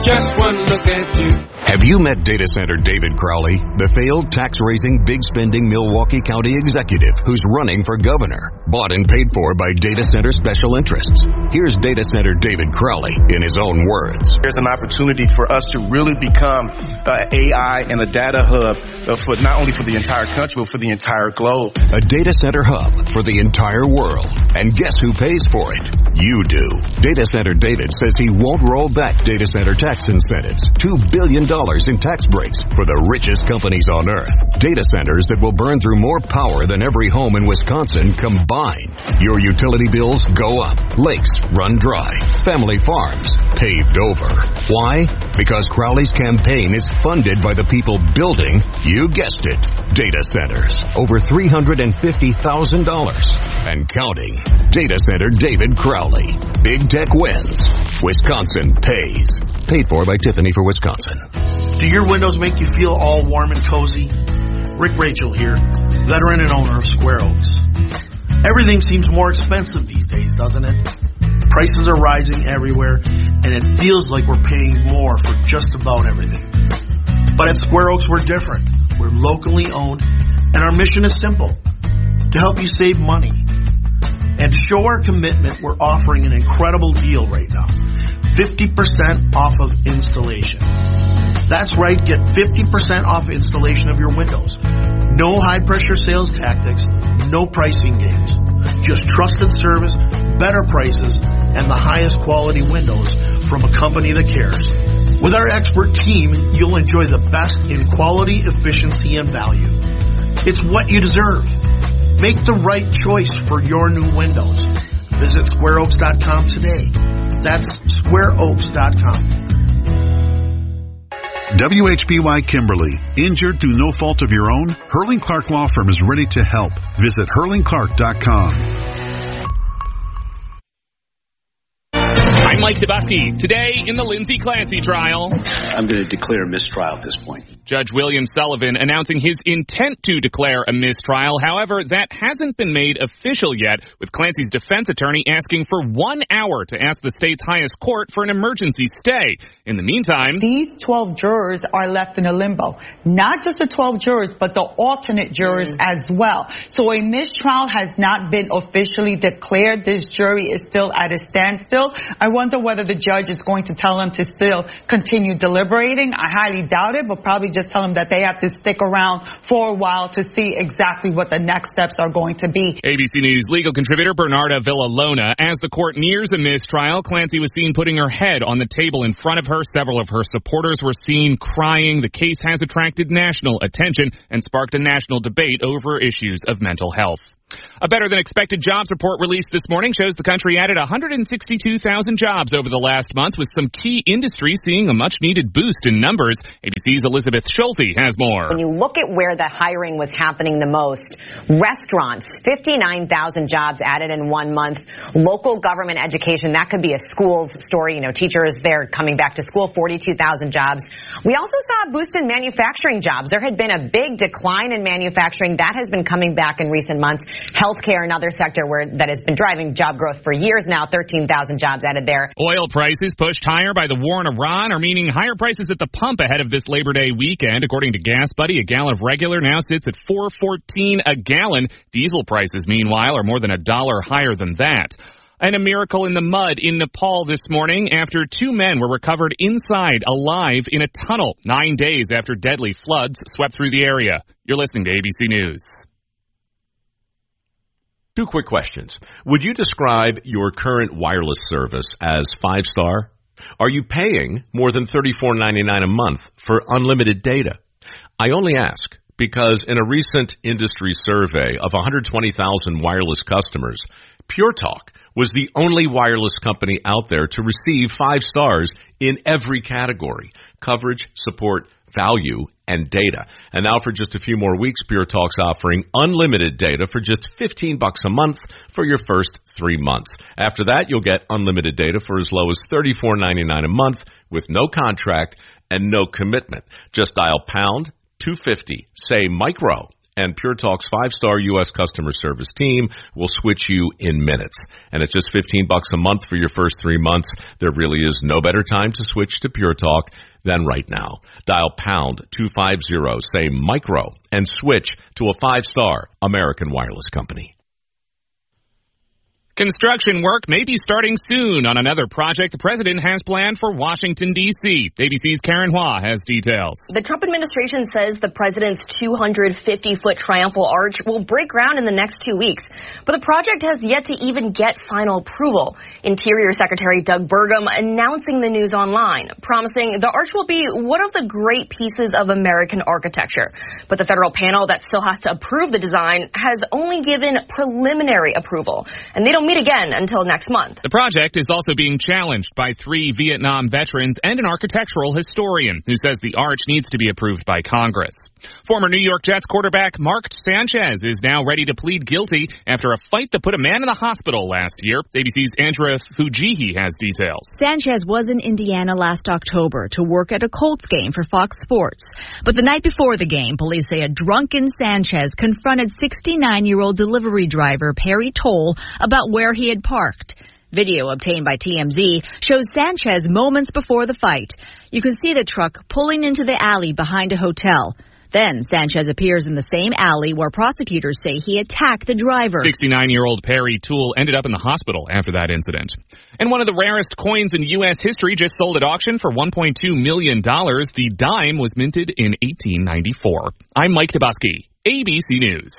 Just one look at you. Have you met data center David Crowley, the failed tax-raising, big-spending Milwaukee County executive who's running for governor, bought and paid for by data center special interests? Here's data center David Crowley in his own words. There's an opportunity for us to really become AI and a data hub for not only for the entire country, but for the entire globe. A data center hub for the entire world. And guess who pays for it? You do. Data center David says he won't roll back data center tax incentives. $2 billion in tax breaks for the richest companies on earth. Data centers that will burn through more power than every home in Wisconsin combined. Your utility bills go up. Lakes run dry. Family farms paved over. Why? Because Crowley's campaign is funded by the people building, you guessed it, data centers. Over $350,000 and counting. Data center David Crowley. Big tech wins. Wisconsin pays. Paid for by Tiffany for Wisconsin. Do your windows make you feel all warm and cozy? Rick Rachel here, veteran and owner of Square Oaks. Everything seems more expensive these days, doesn't it? Prices are rising everywhere, and it feels like we're paying more for just about everything. But at Square Oaks, we're different. We're locally owned, and our mission is simple: to help you save money. And to show our commitment, we're offering an incredible deal right now. 50% off of installation. That's right, get 50% off installation of your windows. No high-pressure sales tactics, no pricing games. Just trusted service, better prices, and the highest quality windows from a company that cares. With our expert team, you'll enjoy the best in quality, efficiency, and value. It's what you deserve. Make the right choice for your new windows. Visit SquareOaks.com today. That's SquareOaks.com. WHBY Kimberly. Injured through no fault of your own? Hurling Clark Law Firm is ready to help. Visit HurlingClark.com. I'm Mike Dabowski. Today in the Lindsay Clancy trial. I'm going to declare a mistrial at this point. Judge William Sullivan announcing his intent to declare a mistrial. However, that hasn't been made official yet, with Clancy's defense attorney asking for 1 hour to ask the state's highest court for an emergency stay. In the meantime, these 12 jurors are left in a limbo. Not just the 12 jurors, but the alternate jurors as well. So a mistrial has not been officially declared. This jury is still at a standstill. I wonder whether the judge is going to tell them to still continue deliberating. I highly doubt it, but probably just tell them that they have to stick around for a while to see exactly what the next steps are going to be. ABC News legal contributor Bernarda Villalona. As the court nears a mistrial, Clancy was seen putting her head on the table in front of her. Several of her supporters were seen crying. The case has attracted national attention and sparked a national debate over issues of mental health. A better-than-expected jobs report released this morning shows the country added 162,000 jobs over the last month, with some key industries seeing a much-needed boost in numbers. ABC's Elizabeth Schulze has more. When you look at where the hiring was happening the most, restaurants, 59,000 jobs added in 1 month. Local government education, that could be a school's story. Teachers, they're coming back to school, 42,000 jobs. We also saw a boost in manufacturing jobs. There had been a big decline in manufacturing. That has been coming back in recent months. Healthcare, another sector that has been driving job growth for years now, 13,000 jobs added there. Oil prices pushed higher by the war in Iran are meaning higher prices at the pump ahead of this Labor Day weekend. According to Gas Buddy, a gallon of regular now sits at $4.14 a gallon. Diesel prices, meanwhile, are more than $1 higher than that. And a miracle in the mud in Nepal this morning after 2 men were recovered inside alive in a tunnel 9 days after deadly floods swept through the area. You're listening to ABC News. 2 quick questions. Would you describe your current wireless service as 5-star? Are you paying more than $34.99 a month for unlimited data? I only ask because in a recent industry survey of 120,000 wireless customers, Pure Talk was the only wireless company out there to receive 5 stars in every category: coverage, support, value, and data. And now for just a few more weeks, Pure Talk's offering unlimited data for just $15 a month for your first 3 months. After that, you'll get unlimited data for as low as $34.99 a month with no contract and no commitment. Just dial pound 250, say micro, And Pure Talk's 5-star U.S. customer service team will switch you in minutes. And at just $15 a month for your first 3 months, there really is no better time to switch to Pure Talk than right now. Dial pound 250, say micro, and switch to a 5-star American Wireless company. Construction work may be starting soon on another project the president has planned for Washington, D.C. ABC's Karen Hua has details. The Trump administration says the president's 250-foot triumphal arch will break ground in the next 2 weeks. But the project has yet to even get final approval. Interior Secretary Doug Burgum announcing the news online, promising the arch will be one of the great pieces of American architecture. But the federal panel that still has to approve the design has only given preliminary approval. And they don't meet again until next month. The project is also being challenged by 3 Vietnam veterans and an architectural historian who says the arch needs to be approved by Congress. Former New York Jets quarterback Mark Sanchez is now ready to plead guilty after a fight that put a man in the hospital last year. ABC's Andrea Fujihi has details. Sanchez was in Indiana last October to work at a Colts game for Fox Sports. But the night before the game, police say a drunken Sanchez confronted 69-year-old delivery driver Perry Toll about where he had parked. Video obtained by TMZ shows Sanchez moments before the fight. You can see the truck pulling into the alley behind a hotel. Then Sanchez appears in the same alley where prosecutors say he attacked the driver. 69-year-old Perry Toole ended up in the hospital after that incident. And one of the rarest coins in U.S. history just sold at auction for $1.2 million. The dime was minted in 1894. I'm Mike Tabusky, ABC News.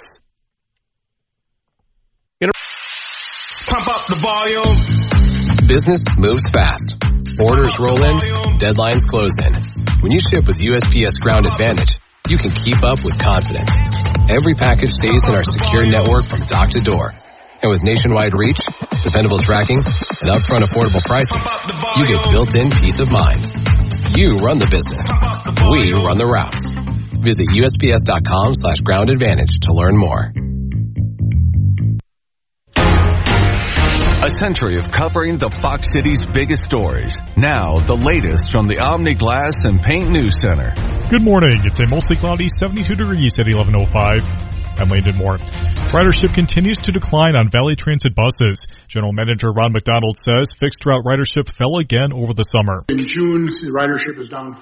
Pump up the volume. Business moves fast. Orders roll in, deadlines close in. When you ship with USPS Ground Advantage, you can keep up with confidence. Every package stays in our secure network from dock to door. And with nationwide reach, dependable tracking, and upfront affordable pricing, you get built-in peace of mind. You run the business. We run the routes. Visit USPS.com/Ground Advantage to learn more. A century of covering the Fox City's biggest stories. Now, the latest from the Omni Glass and Paint News Center. Good morning. It's a mostly cloudy 72 degrees at 11:05. I'm Landon Moore. Ridership continues to decline on Valley Transit buses. General Manager Ron McDonald says fixed route ridership fell again over the summer. In June, ridership is down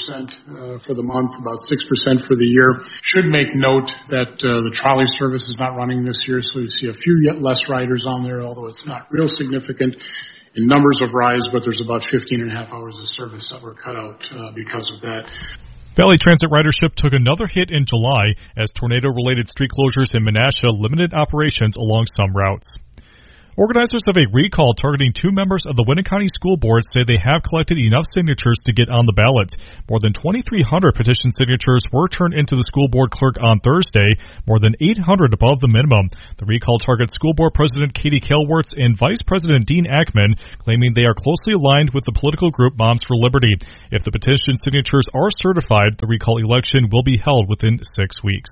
4% for the month, about 6% for the year. Should make note that the trolley service is not running this year, so you see a few yet less riders on there, although it's not real significant in numbers of rides, but there's about 15 and a half hours of service that were cut out because of that. Valley Transit ridership took another hit in July as tornado-related street closures in Menasha limited operations along some routes. Organizers of a recall targeting 2 members of the Winneconne School Board say they have collected enough signatures to get on the ballot. More than 2,300 petition signatures were turned into the school board clerk on Thursday, more than 800 above the minimum. The recall targets School Board President Katie Kalwertz and Vice President Dean Ackman, claiming they are closely aligned with the political group Moms for Liberty. If the petition signatures are certified, the recall election will be held within 6 weeks.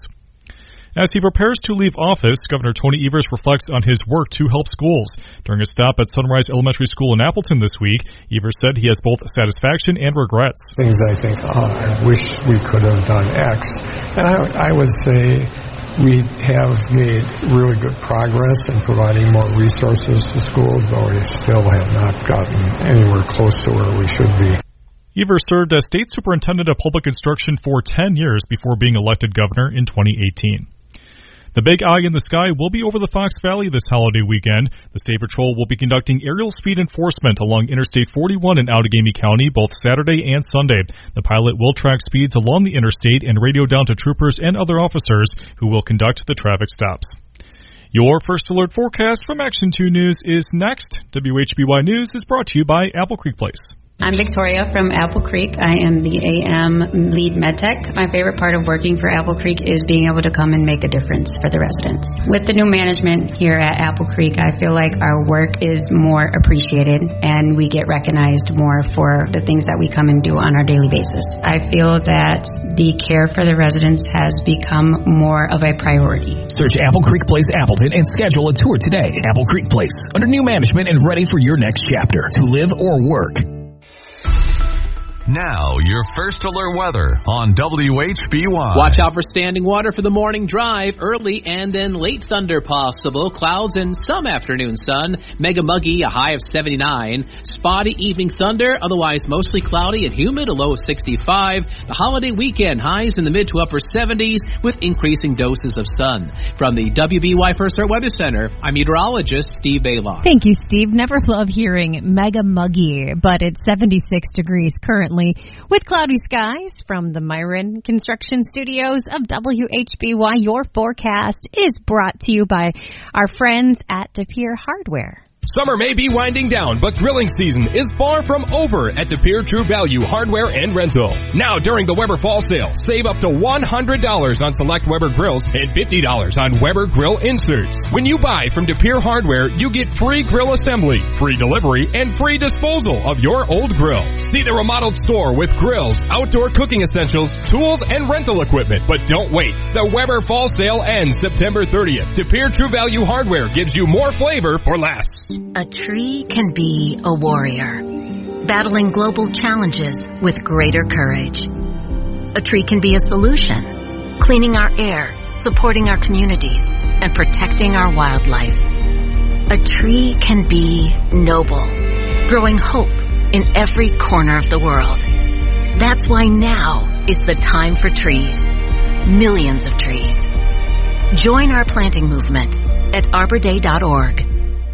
As he prepares to leave office, Governor Tony Evers reflects on his work to help schools. During a stop at Sunrise Elementary School in Appleton this week, Evers said he has both satisfaction and regrets. Things I think, I wish we could have done X. And I would say we have made really good progress in providing more resources to schools, but we still have not gotten anywhere close to where we should be. Evers served as state superintendent of public instruction for 10 years before being elected governor in 2018. The Big Eye in the Sky will be over the Fox Valley this holiday weekend. The State Patrol will be conducting aerial speed enforcement along Interstate 41 in Outagamie County both Saturday and Sunday. The pilot will track speeds along the interstate and radio down to troopers and other officers who will conduct the traffic stops. Your First Alert forecast from Action 2 News is next. WHBY News is brought to you by Apple Creek Place. I'm Victoria from Apple Creek. I am the AM lead medtech. My favorite part of working for Apple Creek is being able to come and make a difference for the residents. With the new management here at Apple Creek, I feel like our work is more appreciated and we get recognized more for the things that we come and do on our daily basis. I feel that the care for the residents has become more of a priority. Search Apple Creek Place Appleton and schedule a tour today. Apple Creek Place, under new management and ready for your next chapter to live or work. Now, your first alert weather on WHBY. Watch out for standing water for the morning drive. Early and then late thunder possible. Clouds and some afternoon sun. Mega muggy, a high of 79. Spotty evening thunder, otherwise mostly cloudy and humid, a low of 65. The holiday weekend, highs in the mid to upper 70s with increasing doses of sun. From the WBY First Alert Weather Center, I'm meteorologist Steve Baylon. Thank you, Steve. Never love hearing mega muggy, but it's 76 degrees currently with cloudy skies. From the Myron Construction Studios of WHBY, your forecast is brought to you by our friends at De Pere Hardware. Summer may be winding down, but grilling season is far from over at De Pere True Value Hardware and Rental. Now during the Weber Fall Sale, save up to $100 on select Weber grills and $50 on Weber grill inserts. When you buy from De Pere Hardware, you get free grill assembly, free delivery, and free disposal of your old grill. See the remodeled store with grills, outdoor cooking essentials, tools, and rental equipment. But don't wait. The Weber Fall Sale ends September 30th. De Pere True Value Hardware gives you more flavor for less. A tree can be a warrior, battling global challenges with greater courage. A tree can be a solution, cleaning our air, supporting our communities, and protecting our wildlife. A tree can be noble, growing hope in every corner of the world. That's why now is the time for trees. Millions of trees. Join our planting movement at arborday.org.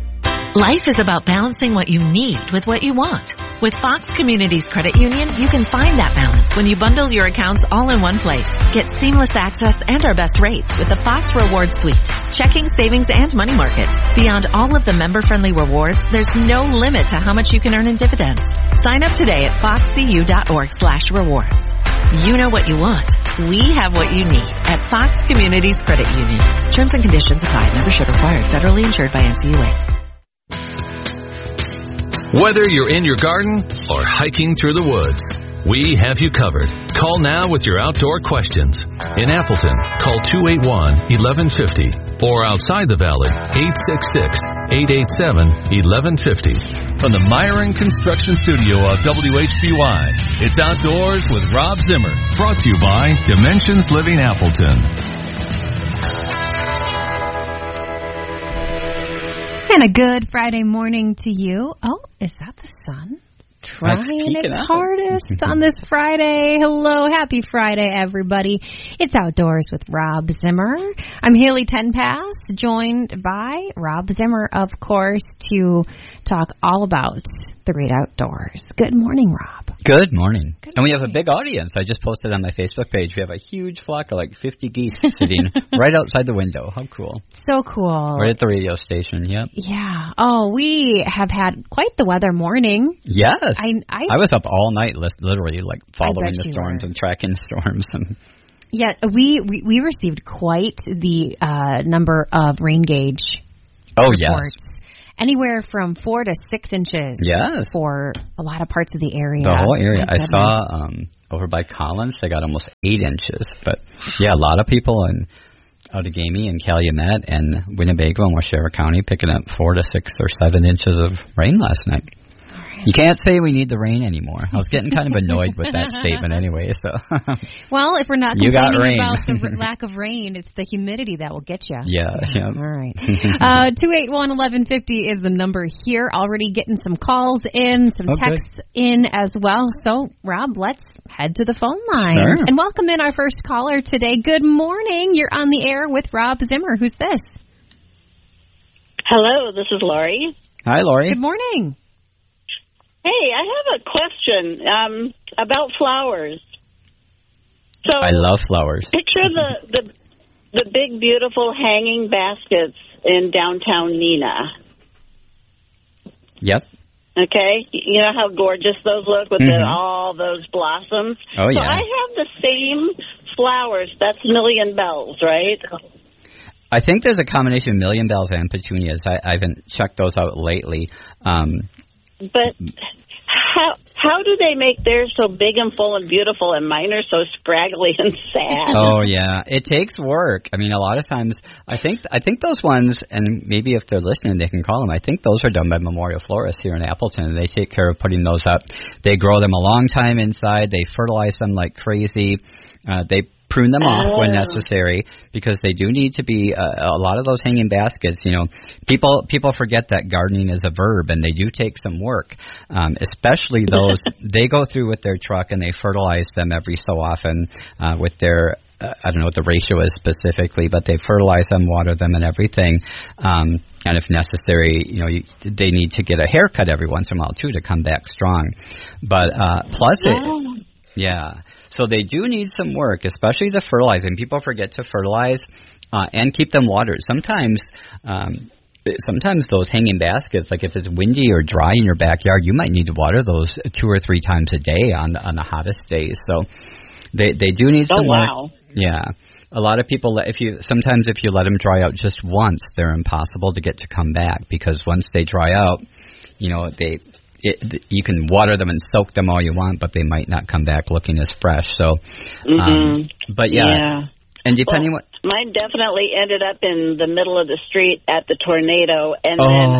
Life is about balancing what you need with what you want. With Fox Communities Credit Union, you can find that balance when you bundle your accounts all in one place. Get seamless access and our best rates with the Fox Rewards Suite. Checking, savings, and money markets. Beyond all of the member-friendly rewards, there's no limit to how much you can earn in dividends. Sign up today at foxcu.org/rewards. You know what you want. We have what you need at Fox Communities Credit Union. Terms and conditions apply. Membership required. Federally insured by NCUA. Whether you're in your garden or hiking through the woods, we have you covered. Call now with your outdoor questions. In Appleton, call 281-1150. Or outside the valley, 866-887-1150. From the Myron Construction Studio of WHBY, it's Outdoors with Rob Zimmer. Brought to you by Dimensions Living Appleton. And a good Friday morning to you. Oh, is that the sun? Trying its hardest on this Friday. Hello, happy Friday, everybody. It's Outdoors with Rob Zimmer. I'm Haley Tenpass, joined by Rob Zimmer, of course, to talk all about the great outdoors. Good morning, Rob. Good morning. And we have a big audience. I just posted on my Facebook page. We have a huge flock of like 50 geese sitting right outside the window. How cool. So cool. Right at the radio station, yep. Yeah. Oh, we have had quite the weather morning. Yes. I was up all night, literally, like following the storms and tracking the storms. Yeah, we received quite the number of rain gauge reports. Yes. Anywhere from 4 to 6 inches. Yes. For a lot of parts of the area. The whole area. I saw over by Collins, they got almost 8 inches. But yeah, a lot of people in Outagamie and Calumet and Winnebago and Waushara County picking up 4 to 6 or 7 inches of rain last night. You can't say we need the rain anymore. I was getting kind of annoyed with that statement anyway. So, well, if we're not complaining about the lack of rain, it's the humidity that will get you. Yeah. All right. 281-1150 is the number here. Already getting some calls in, some texts in as well. So, Rob, let's head to the phone line. Sure. And welcome in our first caller today. Good morning. You're on the air with Rob Zimmer. Who's this? Hello, this is Lori. Hi, Lori. Good morning. Hey, I have a question about flowers. So I love flowers. Picture the big, beautiful hanging baskets in downtown Neenah. Yep. Okay? You know how gorgeous those look with all those blossoms? Oh, yeah. So I have the same flowers. That's million bells, right? I think there's a combination of million bells and petunias. I haven't checked those out lately. But How do they make theirs so big and full and beautiful, and mine are so scraggly and sad? Oh yeah, it takes work. I mean, a lot of times, I think those ones, and maybe if they're listening, they can call them. I think those are done by Memorial Florists here in Appleton, and they take care of putting those up. They grow them a long time inside. They fertilize them like crazy. They prune them off when necessary, because they do need to be a lot of those hanging baskets. You know, people forget that gardening is a verb, and they do take some work, especially those they go through with their truck and they fertilize them every so often with their I don't know what the ratio is specifically, but they fertilize them, water them, and everything. And if necessary, you know, they need to get a haircut every once in a while too to come back strong. But plus it. Yeah, so they do need some work, especially the fertilizing. People forget to fertilize and keep them watered. Sometimes those hanging baskets, like if it's windy or dry in your backyard, you might need to water those 2 or 3 times a day on the hottest days. So they do need some work. Yeah, a lot of people, if you let them dry out just once, they're impossible to get to come back, because once they dry out, you know, you can water them and soak them all you want, but they might not come back looking as fresh. So, but yeah. And depending mine definitely ended up in the middle of the street at the tornado, and then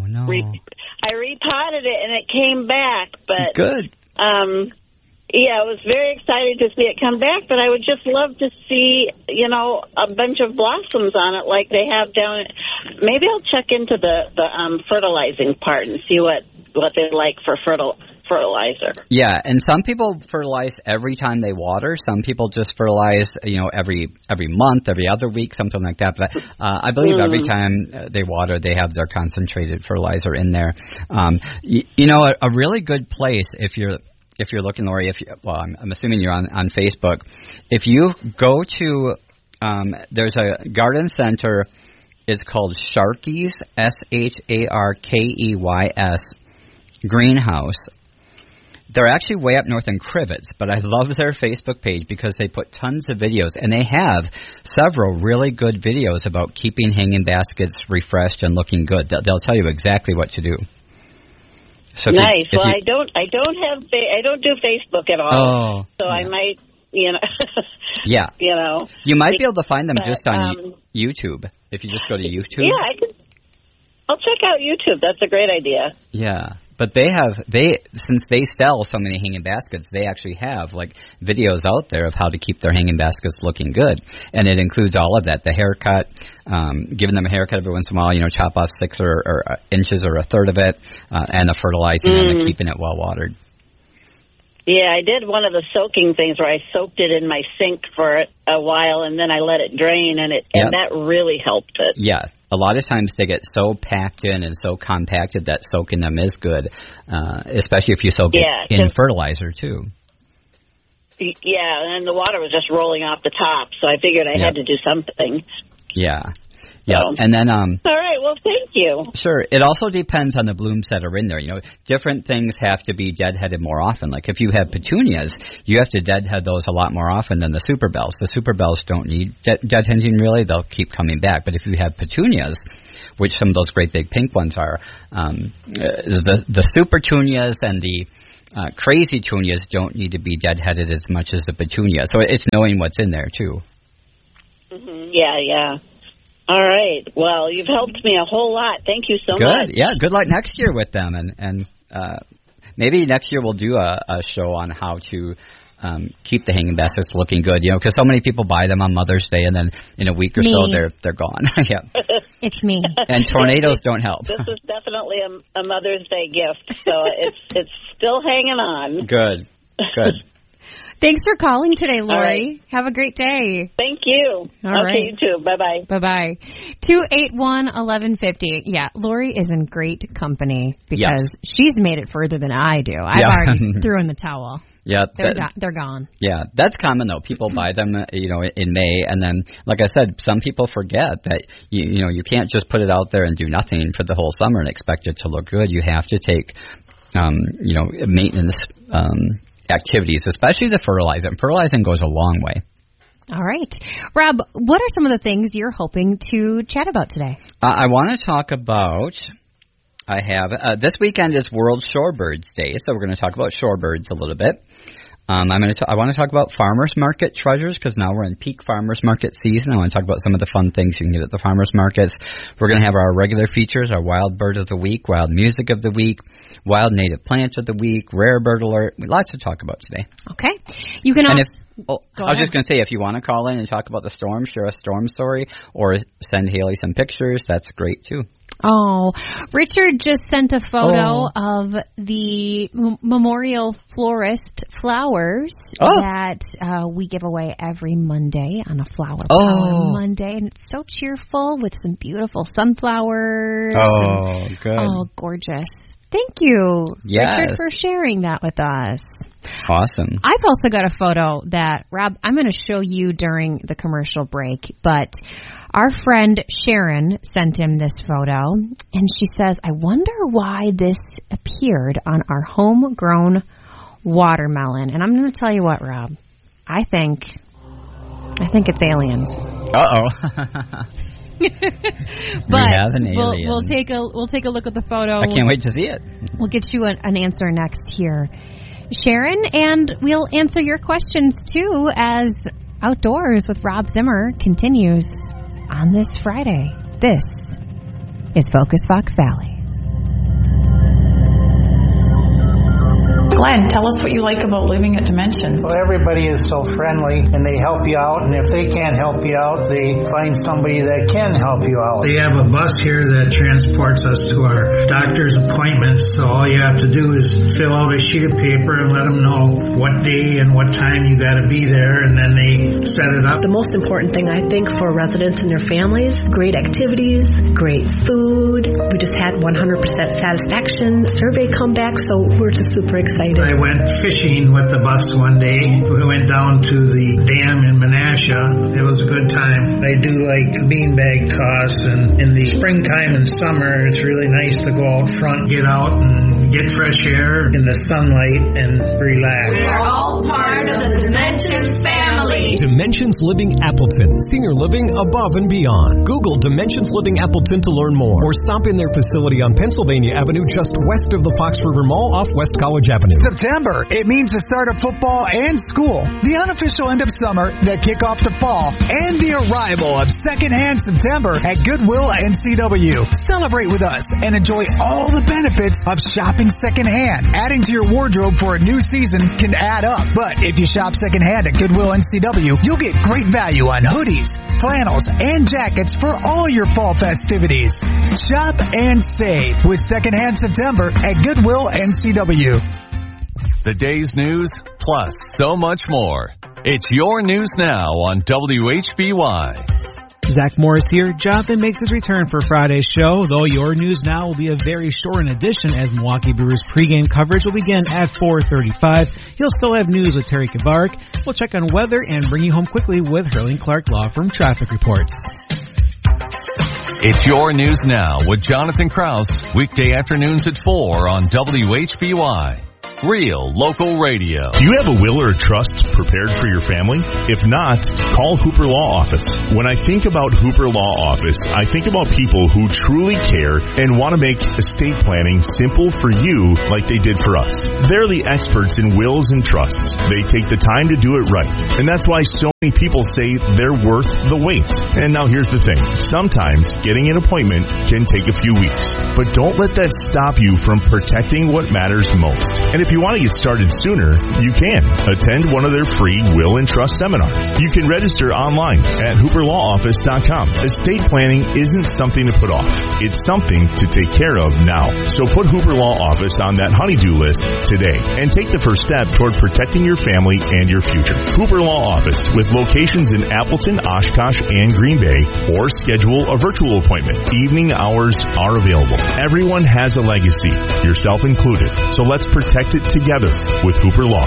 I repotted it and it came back. But good. Yeah, I was very excited to see it come back, but I would just love to see, you know, a bunch of blossoms on it like they have down. Maybe I'll check into the fertilizing part and see what they like for fertilizer. Yeah, and some people fertilize every time they water. Some people just fertilize, you know, every month, every other week, something like that. But I believe every time they water, they have their concentrated fertilizer in there. You know, a really good place if you're looking, Lori, I'm assuming you're on Facebook. If you go to, there's a garden center, it's called Sharkeys, Sharkeys Greenhouse. They're actually way up north in Crivets, but I love their Facebook page because they put tons of videos, and they have several really good videos about keeping hanging baskets refreshed and looking good. They'll tell you exactly what to do. So nice. I don't do Facebook at all. So I might, you know. Yeah. You know. You might be able to find them just on YouTube if you just go to YouTube. Yeah, I'll check out YouTube. That's a great idea. Yeah. But since they sell so many hanging baskets, they actually have like videos out there of how to keep their hanging baskets looking good. And it includes all of that, the haircut, giving them a haircut every once in a while, you know, chop off 6 or inches or a third of it, and the fertilizing and the keeping it well watered. Yeah, I did one of the soaking things where I soaked it in my sink for a while and then I let it drain, and that really helped it. Yeah. A lot of times they get so packed in and so compacted that soaking them is good, especially if you soak it in fertilizer, too. Yeah, and the water was just rolling off the top, so I figured I had to do something. Yeah. Yeah, and then all right, well, thank you. Sure. It also depends on the blooms that are in there. You know, different things have to be deadheaded more often. Like if you have petunias, you have to deadhead those a lot more often than the super bells. The super bells don't need deadheading really; they'll keep coming back. But if you have petunias, which some of those great big pink ones are, the super petunias and the crazy petunias don't need to be deadheaded as much as the petunia. So it's knowing what's in there too. Mm-hmm. Yeah. All right. Well, you've helped me a whole lot. Thank you so much. Good. Yeah. Good luck next year with them, and maybe next year we'll do a show on how to keep the hanging baskets looking good. You know, because so many people buy them on Mother's Day, and then in a week or so they're gone. Yeah. It's me. And tornadoes don't help. This is definitely a Mother's Day gift, so it's still hanging on. Good. Thanks for calling today, Lori. Right. Have a great day. Thank you. All right. You too. Bye-bye. Bye-bye. 281-1150. Yeah, Lori is in great company because she's made it further than I do. I've already threw in the towel. Yeah, they're gone. Yeah, that's common though. People buy them, you know, in May, and then, like I said, some people forget that you can't just put it out there and do nothing for the whole summer and expect it to look good. You have to take, maintenance activities, especially the fertilizing. Fertilizing goes a long way. All right. Rob, what are some of the things you're hoping to chat about today? I want to talk about I have. This weekend is World Shorebirds Day, so we're going to talk about shorebirds a little bit. I want to talk about farmers market treasures because now we're in peak farmers market season. I want to talk about some of the fun things you can get at the farmers markets. We're going to have our regular features, our wild bird of the week, wild music of the week, wild native plant of the week, rare bird alert. Lots to talk about today. Okay. You can also... I was just going to say, if you want to call in and talk about the storm, share a storm story, or send Haley some pictures, that's great too. Oh, Richard just sent a photo of the Memorial Florist flowers that we give away every Monday on a Flower Power Monday. And it's so cheerful with some beautiful sunflowers. Oh, good. Oh, gorgeous. Thank you, Richard, for sharing that with us. Awesome. I've also got a photo that, Rob, I'm going to show you during the commercial break, but our friend Sharon sent him this photo, and she says, I wonder why this appeared on our homegrown watermelon. And I'm going to tell you what, Rob, I think it's aliens. Uh-oh. But we'll take a look at the photo. I can't wait to see it. We'll get you an answer next here, Sharon, and we'll answer your questions too as Outdoors with Rob Zimmer continues on this Friday. This is Focus Fox Valley. Glenn, tell us what you like about living at Dimensions. Well, everybody is so friendly, and they help you out, and if they can't help you out, they find somebody that can help you out. They have a bus here that transports us to our doctor's appointments, so all you have to do is fill out a sheet of paper and let them know what day and what time you got to be there, and then they set it up. The most important thing, I think, for residents and their families, great activities, great food. We just had 100% satisfaction survey come back, so we're just super excited. I went fishing with the bus one day. We went down to the dam in Menasha. It was a good time. I do like beanbag toss, and in the springtime and summer, it's really nice to go out front, get out and get fresh air in the sunlight and relax. We're all part of the Dimensions family. Dimensions Living Appleton. Senior living above and beyond. Google Dimensions Living Appleton to learn more, or stop in their facility on Pennsylvania Avenue just west of the Fox River Mall off West College Avenue. September. It means the start of football and school, the unofficial end of summer, the kickoff to fall, and the arrival of Secondhand September at Goodwill NCW. Celebrate with us and enjoy all the benefits of shopping secondhand. Adding to your wardrobe for a new season can add up, but if you shop secondhand at Goodwill NCW, you'll get great value on hoodies, flannels, and jackets for all your fall festivities. Shop and save with Secondhand September at Goodwill NCW. The day's news, plus so much more. It's your news now on WHBY. Zach Morris here. Jonathan makes his return for Friday's show, though your news now will be a very short edition as Milwaukee Brewers pregame coverage will begin at 4:35. He'll still have news with Terry Kavark. We'll check on weather and bring you home quickly with Hurling Clark Law Firm traffic reports. It's your news now with Jonathan Krause, weekday afternoons at 4 on WHBY. Real local radio. Do you have a will or a trust prepared for your family? If not, call Hooper Law Office. When I think about Hooper Law Office, I think about people who truly care and want to make estate planning simple for you like they did for us. They're the experts in wills and trusts. They take the time to do it right. And that's why so many people say they're worth the wait. And now here's the thing. Sometimes getting an appointment can take a few weeks. But don't let that stop you from protecting what matters most. And if you want to get started sooner, you can. Attend one of their free will and trust seminars. You can register online at hooperlawoffice.com. Estate planning isn't something to put off. It's something to take care of now. So put Hooper Law Office on that honey-do list today and take the first step toward protecting your family and your future. Hooper Law Office with locations in Appleton, Oshkosh, and Green Bay, or schedule a virtual appointment. Evening hours are available. Everyone has a legacy, yourself included. So let's protect it together with Hooper Law.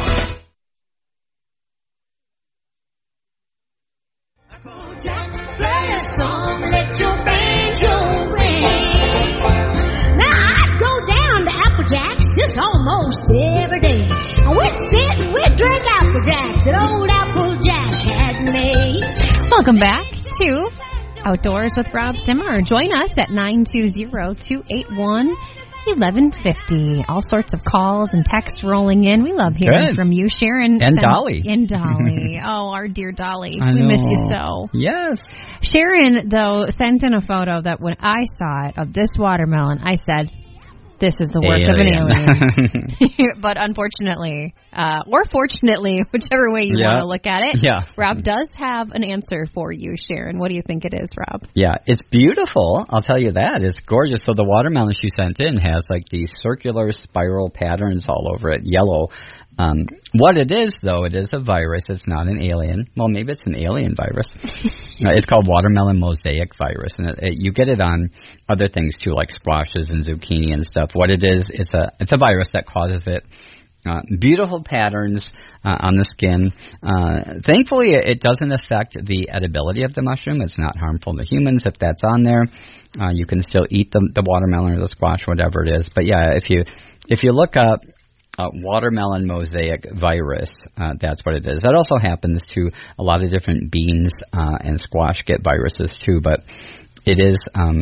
Just almost every day. And we'd sit and we'd drink Apple Jacks that old Apple Jack had made. Welcome back to Outdoors with Rob Zimmer. Join us at 920-281-00 1150. All sorts of calls and texts rolling in. We love hearing from you, Sharon. And Dolly. And Dolly. Oh, our dear Dolly. I we know. miss you so. Yes. Sharon, though, sent in a photo that when I saw it of this watermelon, I said, this is the work of an alien. But unfortunately, or fortunately, whichever way you want to look at it, Rob does have an answer for you, Sharon. What do you think it is, Rob? Yeah, it's beautiful. I'll tell you that. It's gorgeous. So the watermelon she sent in has like these circular spiral patterns all over it, yellow. What it is, though, it is a virus. It's not an alien. Well, maybe it's an alien virus. It's called watermelon mosaic virus, and you get it on other things too, like squashes and zucchini and stuff. What it is, it's a virus that causes it. Beautiful patterns on the skin. Thankfully, it doesn't affect the edibility of the mushroom. It's not harmful to humans if that's on there. You can still eat the watermelon or the squash, whatever it is. But yeah, if you look up watermelon mosaic virus, that's what it is. That also happens to a lot of different beans and squash get viruses too. But it is,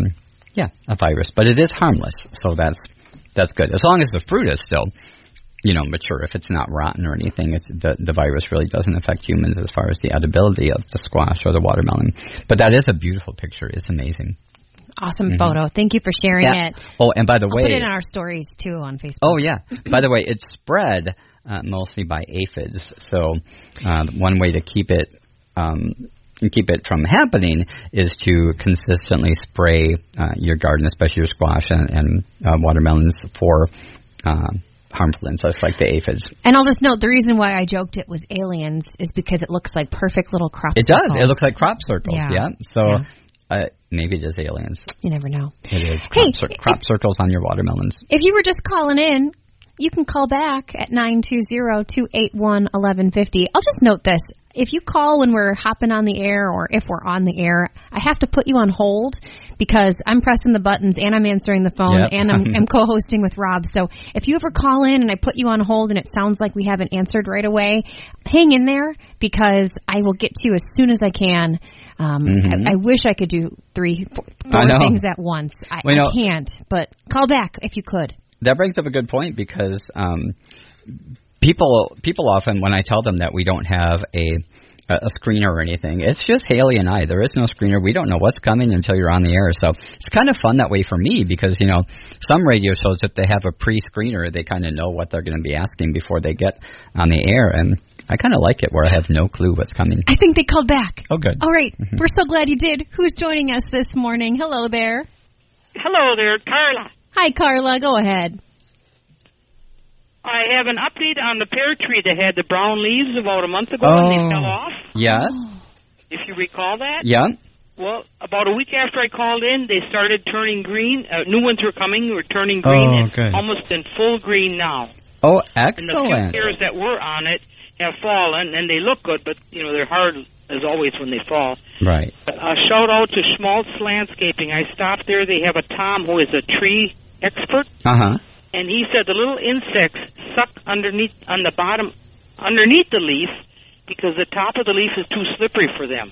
a virus. But it is harmless, so that's good as long as the fruit is still, mature. If it's not rotten or anything, the virus really doesn't affect humans as far as the edibility of the squash or the watermelon. But that is a beautiful picture. It's amazing. Awesome photo. Thank you for sharing it. Oh, and by the way, put it in our stories too on Facebook. Oh yeah. By the way, it's spread mostly by aphids. So one way to keep it from happening is to consistently spray your garden, especially your squash and watermelons, for harmful insects like the aphids. And I'll just note, the reason why I joked it was aliens is because it looks like perfect little crop circles. It does. It looks like crop circles. Yeah. So. Yeah. Maybe it is aliens. You never know. It is crop circles on your watermelons. If you were just calling in, you can call back at 920-281-1150. I'll just note this. If you call when we're hopping on the air or if we're on the air, I have to put you on hold because I'm pressing the buttons and I'm answering the phone and I'm co-hosting with Rob. So if you ever call in and I put you on hold and it sounds like we haven't answered right away, hang in there because I will get to you as soon as I can. I wish I could do four things at once. I can't, but call back if you could. That brings up a good point because people often, when I tell them that we don't have a screener or anything, it's just Haley and I. There is no screener. We don't know what's coming until you're on the air. So it's kind of fun that way for me because, some radio shows, if they have a pre-screener, they kind of know what they're going to be asking before they get on the air. And I kind of like it where I have no clue what's coming. I think they called back. Oh, good. All right. We're so glad you did. Who's joining us this morning? Hello there. Hello there, Carla. Hi, Carla. Go ahead. I have an update on the pear tree that had the brown leaves about a month ago and they fell off. Yes. If you recall that. Yeah. Well, about a week after I called in, they started turning green. New ones were coming, were turning green, and almost in full green now. Oh, excellent. And the few hairs that were on it have fallen, and they look good, but, they're hard as always when they fall. Right. A shout out to Schmaltz Landscaping. I stopped there. They have a Tom who is a tree expert. Uh-huh. And he said the little insects suck underneath the leaf because the top of the leaf is too slippery for them.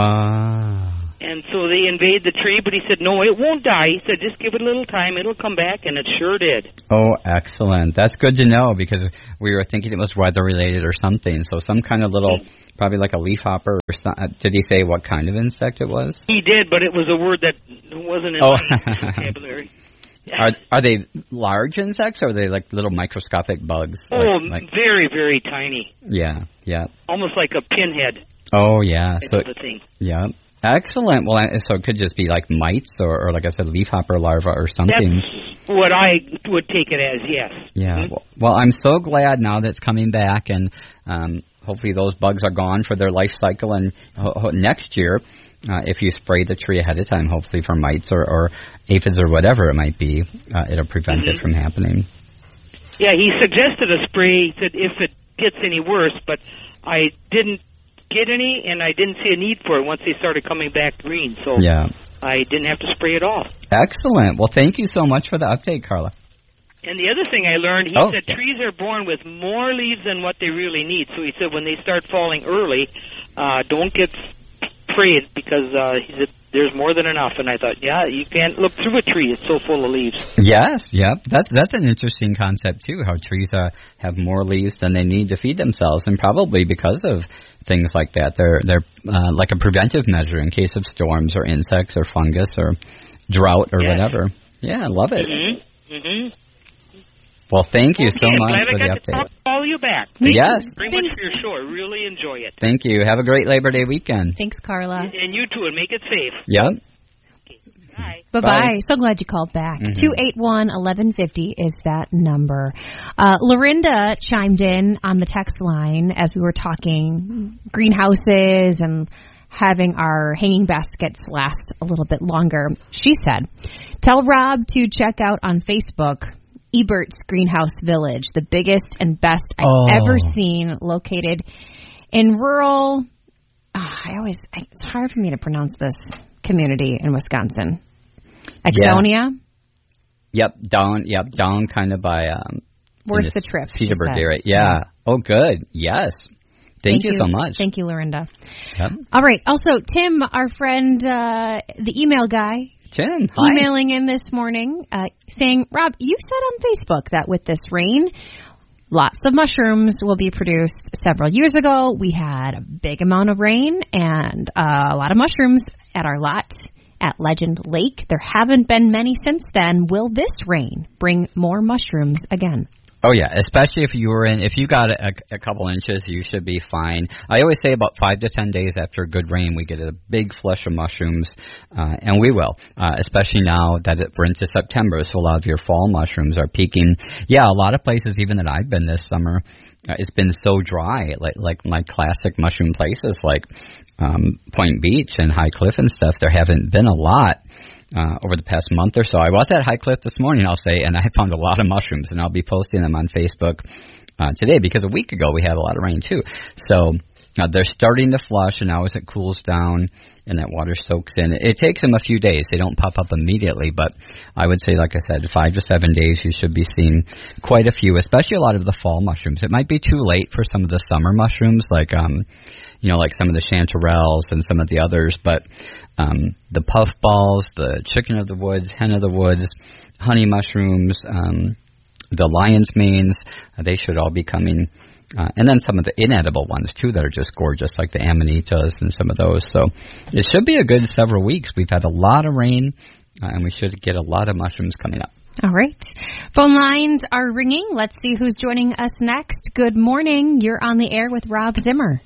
And so they invade the tree, but he said, no, it won't die. He said, just give it a little time. It'll come back, and it sure did. Oh, excellent. That's good to know because we were thinking it was weather-related or something. So some kind of little, probably like a leafhopper or something. Did he say what kind of insect it was? He did, but it was a word that wasn't in my vocabulary. Are they large insects or are they like little microscopic bugs? Like very, very tiny. Yeah. Almost like a pinhead. Oh, yeah. Type of a thing. Yeah. Excellent. Well, so it could just be like mites or like I said, leafhopper larva or something. That's what I would take it as, yes. Yeah. Mm-hmm. Well, I'm so glad now that it's coming back and hopefully those bugs are gone for their life cycle. And next year, if you spray the tree ahead of time, hopefully for mites or aphids or whatever it might be, it'll prevent it from happening. Yeah, he suggested a spray. He said if it gets any worse, but I didn't get any, and I didn't see a need for it once they started coming back green. So I didn't have to spray it off. Excellent. Well, thank you so much for the update, Carla. And the other thing I learned, he said trees are born with more leaves than what they really need. So he said when they start falling early, don't get sprayed because he said there's more than enough. And I thought, yeah, you can't look through a tree. It's so full of leaves. Yes, yep. That's an interesting concept, too, how trees have more leaves than they need to feed themselves, and probably because of things like that. They're like a preventive measure in case of storms or insects or fungus or drought or whatever. Yeah, I love it. Well, thank you so much for the update. I'll call you back. Yes. Very much for your show. I really enjoy it. Thank you. Have a great Labor Day weekend. Thanks, Carla. And you too, and make it safe. Yep. Bye. Bye-bye. So glad you called back. 281-1150 is that number. Lorinda chimed in on the text line as we were talking greenhouses and having our hanging baskets last a little bit longer. She said, tell Rob to check out on Facebook Ebert's Greenhouse Village, the biggest and best I've ever seen, located in rural, it's hard for me to pronounce this community in Wisconsin. Exonia? Yep, down kind of by where's the trip? Cedarburg area. Yeah. Oh, good. Yes. Thank you so much. Thank you, Lorinda. Yep. All right. Also, Tim, our friend, the email guy, Tim, hi. Emailing in this morning saying, Rob, you said on Facebook that with this rain, lots of mushrooms will be produced. Several years ago, we had a big amount of rain and a lot of mushrooms at our lot at Legend Lake. There haven't been many since then. Will this rain bring more mushrooms again? Oh, yeah, especially if you got a couple inches, you should be fine. I always say about 5 to 10 days after a good rain, we get a big flush of mushrooms, and we will, especially now that we're into September, so a lot of your fall mushrooms are peaking. Yeah, a lot of places, even that I've been this summer, it's been so dry, like my classic mushroom places like Point Beach and High Cliff and stuff, there haven't been a lot. Over the past month or so. I was at High Cliff this morning, I'll say, and I found a lot of mushrooms, and I'll be posting them on Facebook today because a week ago we had a lot of rain too. So they're starting to flush, and now as it cools down and that water soaks in, it takes them a few days. They don't pop up immediately, but I would say, like I said, 5 to 7 days you should be seeing quite a few, especially a lot of the fall mushrooms. It might be too late for some of the summer mushrooms, like like some of the chanterelles and some of the others, but the puffballs, the chicken of the woods, hen of the woods, honey mushrooms, the lion's manes, they should all be coming. And then some of the inedible ones, too, that are just gorgeous, like the amanitas and some of those. So it should be a good several weeks. We've had a lot of rain, and we should get a lot of mushrooms coming up. All right. Phone lines are ringing. Let's see who's joining us next. Good morning. You're on the air with Rob Zimmer.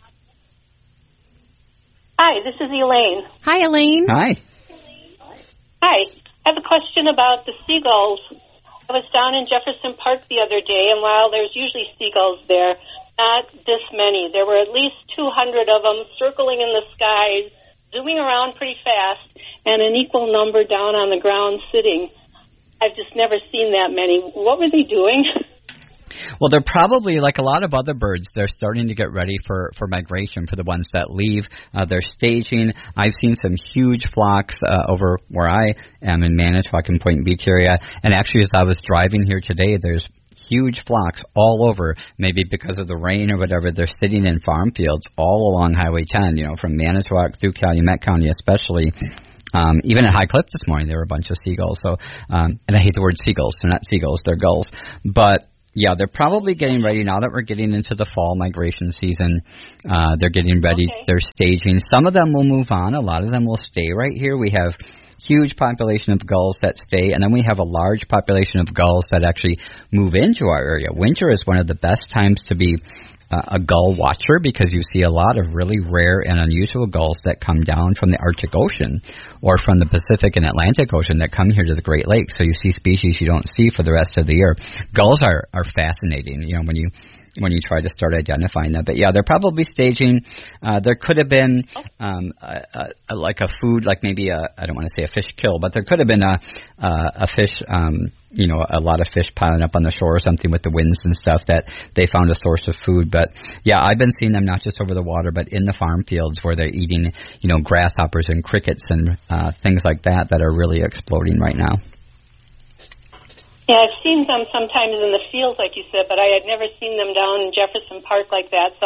Hi, this is Elaine. Hi, Elaine. Hi. Hi. I have a question about the seagulls. I was down in Jefferson Park the other day, and while there's usually seagulls there, not this many. There were at least 200 of them circling in the sky, zooming around pretty fast, and an equal number down on the ground sitting. I've just never seen that many. What were they doing? Well, they're probably, like a lot of other birds, they're starting to get ready for migration for the ones that leave. They're staging. I've seen some huge flocks over where I am in Manitowoc and Point Beach area. And actually, as I was driving here today, there's huge flocks all over, maybe because of the rain or whatever. They're sitting in farm fields all along Highway 10, from Manitowoc through Calumet County especially. Even at High Cliff this morning, there were a bunch of seagulls. So, and I hate the word seagulls. They're not seagulls, they're gulls. But yeah, they're probably getting ready now that we're getting into the fall migration season. They're getting ready. Okay. They're staging. Some of them will move on. A lot of them will stay right here. We have huge population of gulls that stay, and then we have a large population of gulls that actually move into our area. Winter is one of the best times to be a gull watcher because you see a lot of really rare and unusual gulls that come down from the Arctic Ocean or from the Pacific and Atlantic Ocean that come here to the Great Lakes. So you see species you don't see for the rest of the year. Gulls are fascinating, when you try to start identifying them. But yeah, they're probably staging. There could have been like a food, like maybe I don't want to say a fish kill, but there could have been a fish, a lot of fish piling up on the shore or something with the winds and stuff that they found a source of food. But yeah, I've been seeing them not just over the water, but in the farm fields where they're eating, grasshoppers and crickets and things like that are really exploding right now. Yeah, I've seen them sometimes in the fields, like you said, but I had never seen them down in Jefferson Park like that. So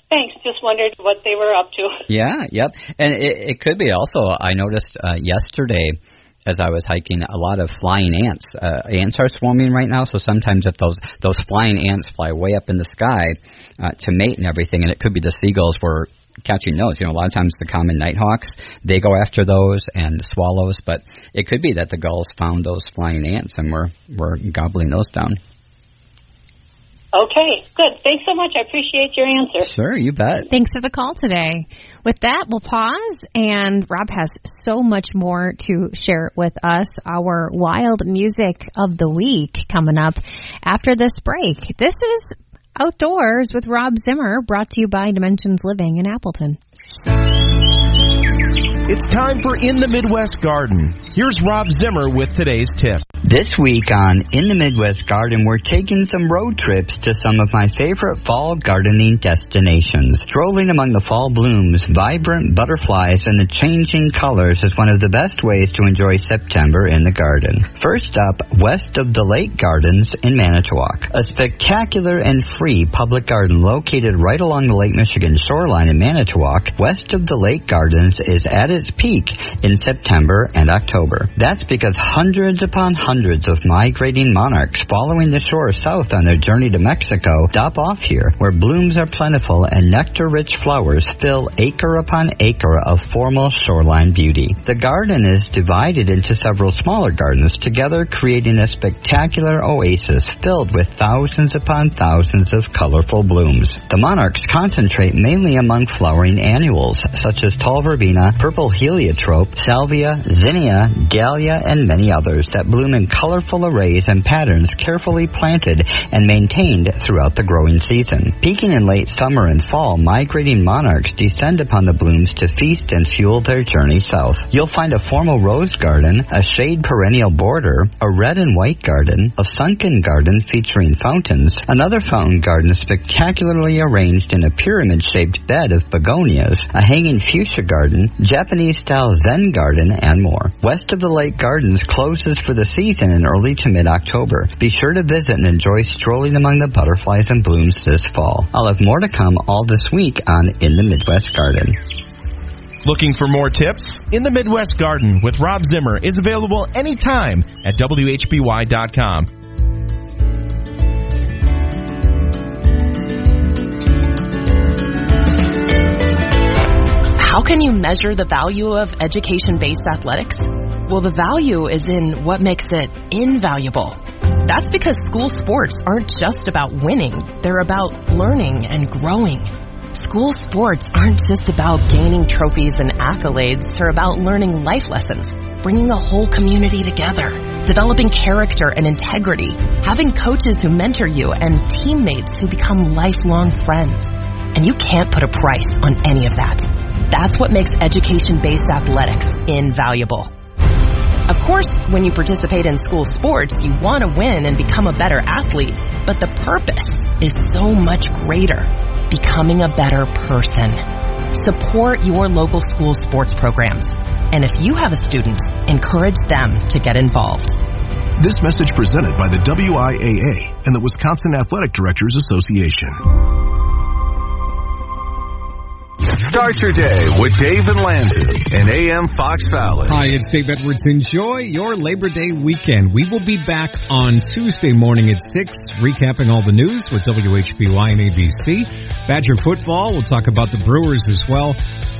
Thanks. Just wondered what they were up to. Yeah, yep. And it could be also, I noticed yesterday as I was hiking, a lot of flying ants. Ants are swarming right now, so sometimes if those flying ants fly way up in the sky to mate and everything, and it could be the seagulls were catching those. You know, a lot of times the common nighthawks, they go after those, and the swallows, but it could be that the gulls found those flying ants and were gobbling those down. Okay, good. Thanks so much. I appreciate your answer. Sure, you bet. Thanks for the call today. With that, we'll pause, and Rob has so much more to share with us. Our wild music of the week coming up after this break. This is Outdoors with Rob Zimmer, brought to you by Dimensions Living in Appleton. It's time for In the Midwest Garden. Here's Rob Zimmer with today's tip. This week on In the Midwest Garden, we're taking some road trips to some of my favorite fall gardening destinations. Strolling among the fall blooms, vibrant butterflies, and the changing colors is one of the best ways to enjoy September in the garden. First up, West of the Lake Gardens in Manitowoc. A spectacular and free public garden located right along the Lake Michigan shoreline in Manitowoc, West of the Lake Gardens is at its peak in September and October. That's because hundreds upon hundreds of migrating monarchs following the shore south on their journey to Mexico stop off here, where blooms are plentiful and nectar-rich flowers fill acre upon acre of formal shoreline beauty. The garden is divided into several smaller gardens, together creating a spectacular oasis filled with thousands upon thousands of colorful blooms. The monarchs concentrate mainly among flowering annuals, such as tall verbena, purple heliotrope, salvia, zinnia, dahlia, and many others that bloom in colorful arrays and patterns carefully planted and maintained throughout the growing season. Peaking in late summer and fall, migrating monarchs descend upon the blooms to feast and fuel their journey south. You'll find a formal rose garden, a shade perennial border, a red and white garden, a sunken garden featuring fountains, another fountain garden spectacularly arranged in a pyramid-shaped bed of begonias, a hanging fuchsia garden, Japanese-style Zen garden, and more. West of the Lake Gardens closes for the season in early to mid-October. Be sure to visit and enjoy strolling among the butterflies and blooms this fall. I'll have more to come all this week on In the Midwest Garden. Looking for more tips? In the Midwest Garden with Rob Zimmer is available anytime at WHBY.com. How can you measure the value of education-based athletics? Well, the value is in what makes it invaluable. That's because school sports aren't just about winning. They're about learning and growing. School sports aren't just about gaining trophies and accolades. They're about learning life lessons, bringing a whole community together, developing character and integrity, having coaches who mentor you, and teammates who become lifelong friends. And you can't put a price on any of that. That's what makes education-based athletics invaluable. Of course, when you participate in school sports, you want to win and become a better athlete, but the purpose is so much greater, becoming a better person. Support your local school sports programs. And if you have a student, encourage them to get involved. This message presented by the WIAA and the Wisconsin Athletic Directors Association. Start your day with Dave and Landon in AM Fox Valley. Hi, it's Dave Edwards. Enjoy your Labor Day weekend. We will be back on Tuesday morning at 6, recapping all the news with WHBY and ABC. Badger football, we'll talk about the Brewers as well.